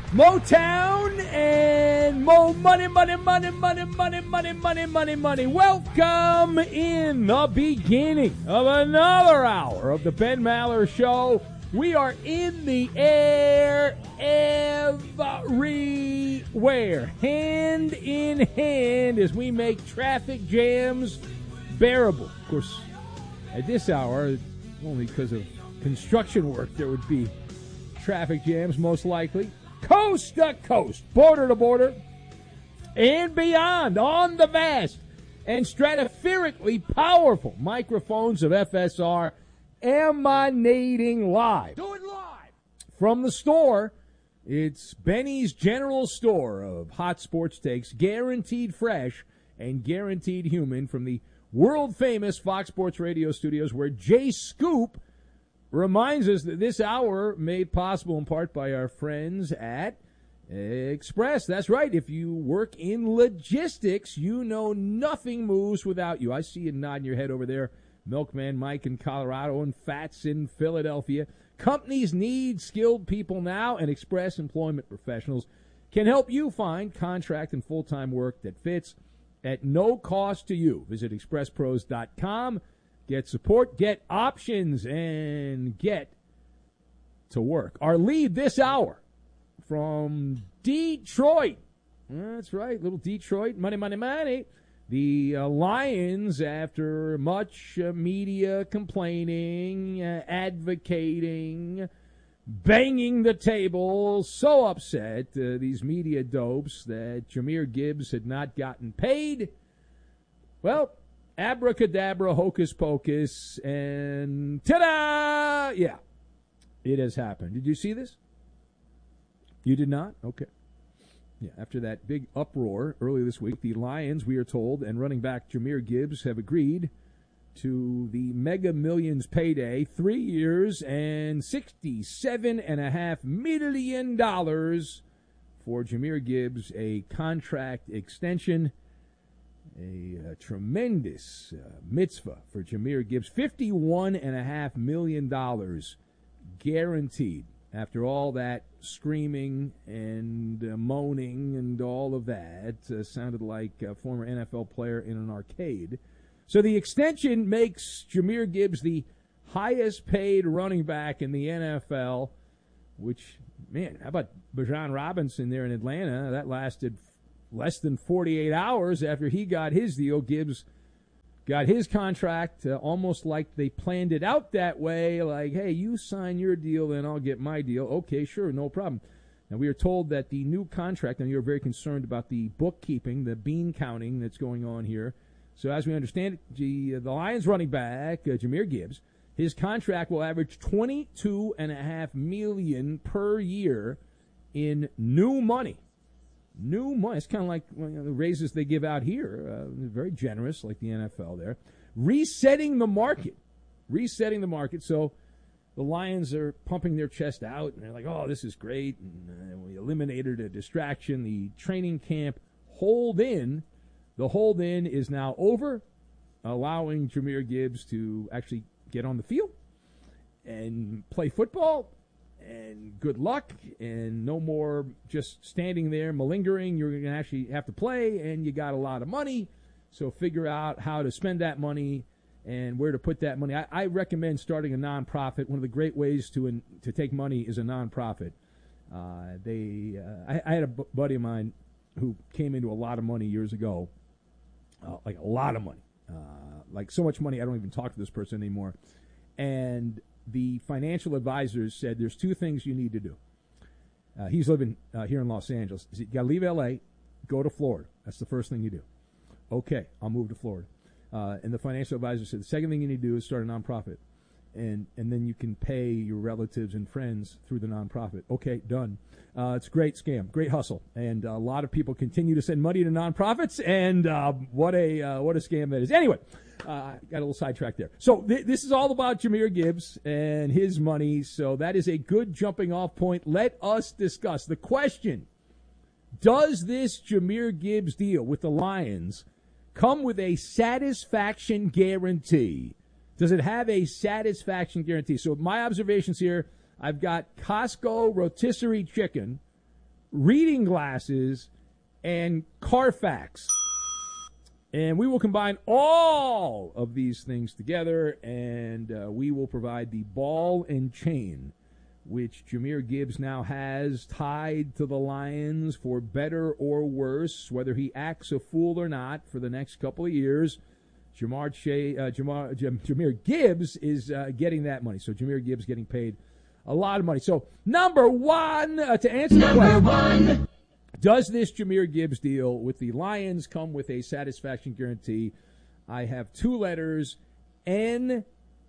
Motown and Mo money. Welcome in the beginning of another hour of the Ben Maller Show. We are in the air everywhere, hand in hand, as we make traffic jams bearable. Of course, at this hour, only because of construction work, there would be traffic jams, most likely. Coast to coast, border to border, and beyond on the vast and stratospherically powerful microphones of FSR emanating live. Do it live! From the store, it's Benny's General Store of hot sports takes, guaranteed fresh and guaranteed human, from the world-famous Fox Sports Radio studios, where Jay Scoop reminds us that this hour made possible in part by our friends at Express. That's right. If you work in logistics, you know nothing moves without you. I see you nodding your head over there. Milkman Mike in Colorado and Fats in Philadelphia. Companies need skilled people now, and Express Employment Professionals can help you find contract and full-time work that fits at no cost to you. Visit expresspros.com. Get support, get options, and get to work. Our lead this hour from Detroit. That's right, little Detroit. Money. The Lions, after much media complaining, advocating, banging the table, so upset, these media dopes, that Jahmyr Gibbs had not gotten paid. Well, abracadabra, hocus pocus, and ta-da! Yeah, it has happened. Did you see this? You did not? Okay. Yeah, after that big uproar earlier this week, the Lions, we are told, and running back Jahmyr Gibbs have agreed to the Mega Millions payday, 3 years and $67.5 million for Jahmyr Gibbs, a contract extension. A tremendous mitzvah for Jahmyr Gibbs. $51.5 million guaranteed after all that screaming and moaning and all of that. Sounded like a former NFL player in an arcade. So the extension makes Jahmyr Gibbs the highest paid running back in the NFL, which, man, how about Bijan Robinson there in Atlanta? That lasted less than 48 hours after he got his deal. Gibbs got his contract almost like they planned it out that way, like, hey, you sign your deal, then I'll get my deal. Okay, sure, no problem. Now, we are told that the new contract, and you're very concerned about the bookkeeping, the bean counting that's going on here. So as we understand it, the Lions running back, Jahmyr Gibbs, his contract will average $22.5 million per year in new money. New money. It's kind of like the raises they give out here. Very generous, like the NFL there. Resetting the market. So the Lions are pumping their chest out, and they're like, oh, this is great. And we eliminated a distraction. The training camp hold-in. The hold-in is now over, allowing Jahmyr Gibbs to actually get on the field and play football. And good luck, and no more just standing there malingering. You're going to actually have to play, and you got a lot of money. So figure out how to spend that money and where to put that money. I recommend starting a nonprofit. One of the great ways to take money is a nonprofit. I had a buddy of mine who came into a lot of money years ago, like a lot of money, like so much money I don't even talk to this person anymore. And the financial advisors said there's two things you need to do. He's living here in Los Angeles. You got to leave L.A., go to Florida. That's the first thing you do. Okay, I'll move to Florida. And the financial advisor said the second thing you need to do is start a nonprofit. And then you can pay your relatives and friends through the nonprofit. Okay, done. It's a great scam, great hustle. And a lot of people continue to send money to nonprofits, and what a scam that is. Anyway, got a little sidetracked there. So this is all about Jahmyr Gibbs and his money, so that is a good jumping off point. Let us discuss the question: does this Jahmyr Gibbs deal with the Lions come with a satisfaction guarantee? Does it have a satisfaction guarantee? So my observations here, I've got Costco rotisserie chicken reading glasses, and Carfax. And we will combine all of these things together, and we will provide the ball and chain, which Jahmyr Gibbs now has tied to the Lions for better or worse, whether he acts a fool or not for the next couple of years. Jahmyr Gibbs is getting that money. So Jahmyr Gibbs getting paid a lot of money. So number one, to answer the question, does this Jahmyr Gibbs deal with the Lions come with a satisfaction guarantee? I have two letters, N-O.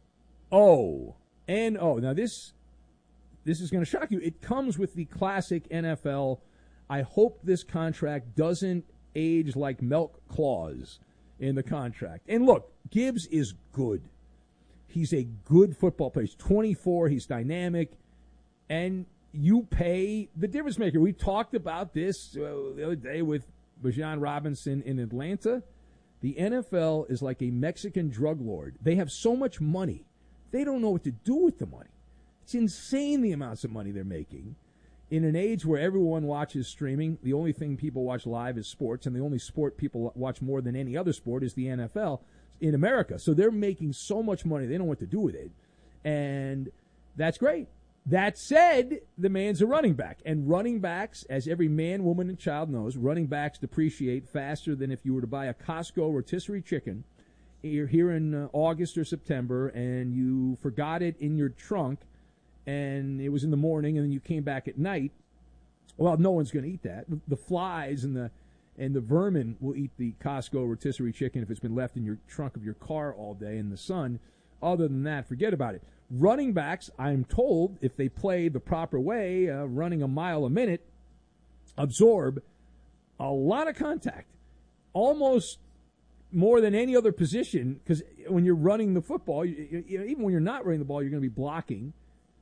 N-O. Now, this is going to shock you. It comes with the classic NFL, I hope this contract doesn't age like milk clause in the contract. And look, Gibbs is good. He's a good football player. He's 24. He's dynamic. And you pay the difference maker. We talked about this the other day with Bijan Robinson in Atlanta. The NFL is like a Mexican drug lord. They have so much money. They don't know what to do with the money. It's insane the amounts of money they're making. In an age where everyone watches streaming, the only thing people watch live is sports, and the only sport people watch more than any other sport is the NFL in America. So they're making so much money, they don't know what to do with it. And that's great. That said, the man's a running back. And running backs, as every man, woman, and child knows, running backs depreciate faster than if you were to buy a Costco rotisserie chicken. You're here in August or September, and you forgot it in your trunk, and it was in the morning, and then you came back at night. Well, no one's going to eat that. The flies and the vermin will eat the Costco rotisserie chicken if it's been left in your trunk of your car all day in the sun. Other than that, forget about it. Running backs, I'm told, if they play the proper way, running a mile a minute, absorb a lot of contact, almost more than any other position, because when you're running the football, even when you're not running the ball, you're going to be blocking.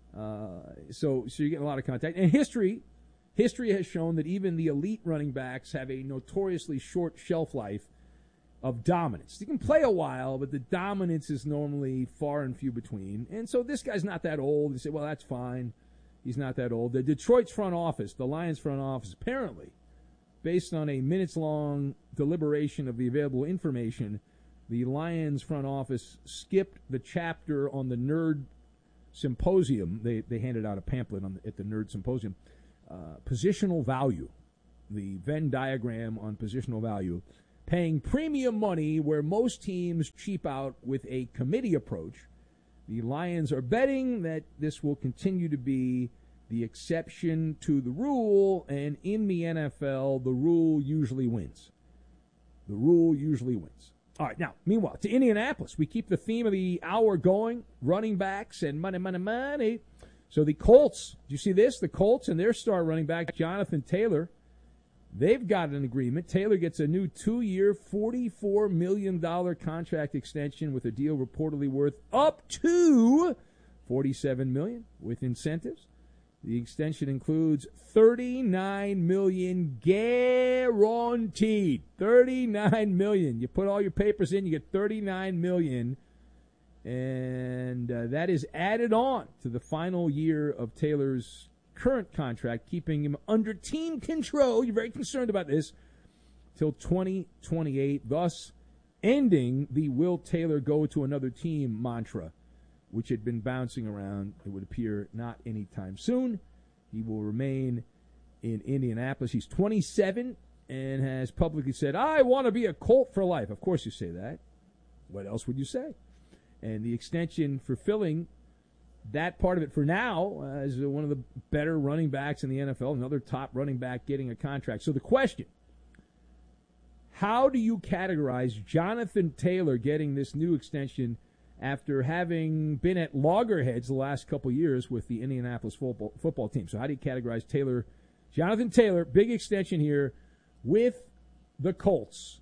So you're getting a lot of contact. And history has shown that even the elite running backs have a notoriously short shelf life of dominance. You can play a while, but the dominance is normally far and few between. And so this guy's not that old. You say, well, that's fine. He's not that old. The Detroit's front office, the Lions front office, apparently, based on a minutes-long deliberation of the available information, the Lions front office skipped the chapter on the Nerd Symposium. They handed out a pamphlet at the Nerd Symposium. Positional value, the Venn diagram on positional value, paying premium money where most teams cheap out with a committee approach. The Lions are betting that this will continue to be the exception to the rule, and in the NFL, the rule usually wins. The rule usually wins. All right, now, meanwhile, to Indianapolis, we keep the theme of the hour going, running backs and money, money, money. So the Colts, do you see this? The Colts and their star running back, Jonathan Taylor, they've got an agreement. Taylor gets a new 2-year, $44 million contract extension with a deal reportedly worth up to $47 million with incentives. The extension includes $39 million guaranteed. $39 million. You put all your papers in, you get $39 million. And that is added on to the final year of Taylor's current contract, keeping him under team control. You're very concerned about this till 2028, thus ending the Will Taylor go to another team mantra, which had been bouncing around. It would appear not anytime soon. He will remain in Indianapolis. He's 27 and has publicly said, I want to be a Colt for life. Of course you say that. What else would you say? And the extension fulfilling that part of it for now as one of the better running backs in the NFL, another top running back getting a contract. So the question, how do you categorize Jonathan Taylor getting this new extension after having been at loggerheads the last couple years with the Indianapolis football team? So how do you categorize Jonathan Taylor, big extension here with the Colts.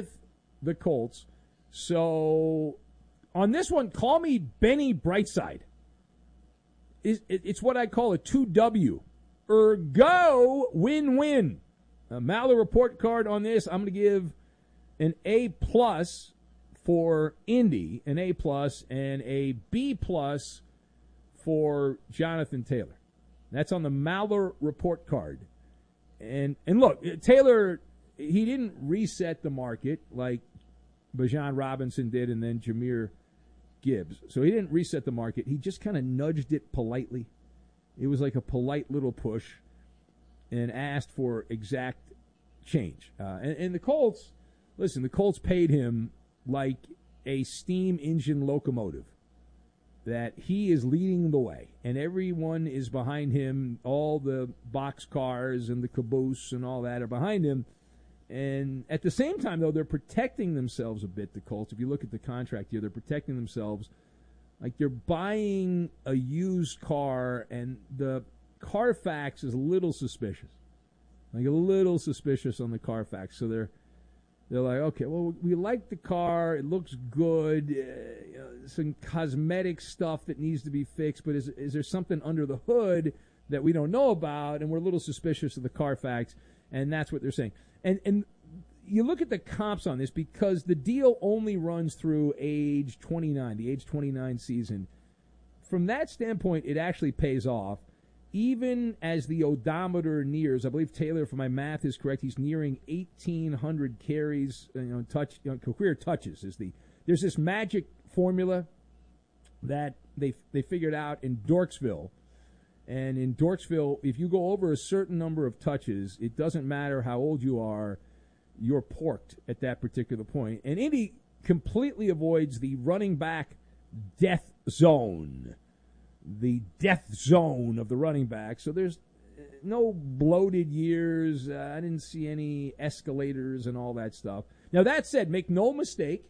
So on this one, call me Benny Brightside. It's what I call a 2W. Ergo, win-win. A Maller report card on this, I'm going to give an A+ for Indy, an A+, and a B+ for Jonathan Taylor. That's on the Maller report card. And look, Taylor, he didn't reset the market like Bijan Robinson did and then Jahmyr Gibbs. So he didn't reset the market. He just kind of nudged it politely. It was like a polite little push and asked for exact change. And the Colts, listen, the Colts paid him like a steam engine locomotive, that he is leading the way, and everyone is behind him. All the box cars and the caboose and all that are behind him. And at the same time, though, they're protecting themselves a bit, the Colts. If you look at the contract here, they're protecting themselves like they're buying a used car, and the Carfax is a little suspicious. Like a little suspicious on the Carfax. So they're like, okay, well, we like the car. It looks good. Some cosmetic stuff that needs to be fixed, but is there something under the hood that we don't know about? And we're a little suspicious of the Carfax, and that's what they're saying. And you look at the comps on this, because the deal only runs through age 29, the age 29 season. From that standpoint, it actually pays off. Even as the odometer nears, I believe Taylor, if my math is correct, he's nearing 1,800 carries, career touches. There's this magic formula that they figured out in Dorksville. And in Dorksville, if you go over a certain number of touches, it doesn't matter how old you are, you're porked at that particular point. And Indy completely avoids the running back death zone. The death zone of the running back. So there's no bloated years. I didn't see any escalators and all that stuff. Now, that said, make no mistake,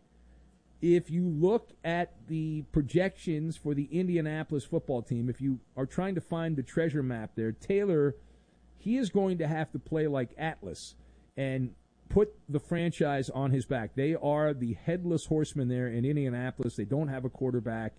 if you look at the projections for the Indianapolis football team, if you are trying to find the treasure map there, Taylor, he is going to have to play like Atlas and put the franchise on his back. They are the headless horsemen there in Indianapolis. They don't have a quarterback.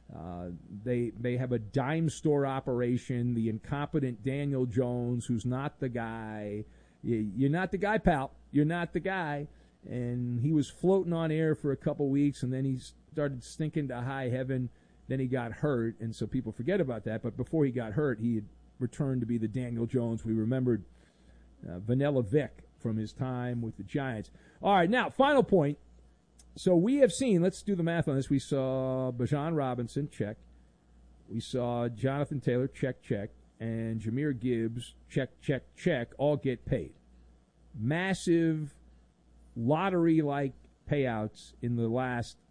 They have a dime store operation. The incompetent Daniel Jones, who's not the guy. You're not the guy, pal. You're not the guy. And he was floating on air for a couple weeks, and then he started stinking to high heaven. Then he got hurt, and so people forget about that. But before he got hurt, he had returned to be the Daniel Jones we remembered, Vanilla Vic, from his time with the Giants. All right, now, final point. So we have seen, let's do the math on this. We saw Bijan Robinson, check. We saw Jonathan Taylor, check. And Jahmyr Gibbs, check, all get paid. Massive lottery-like payouts in the last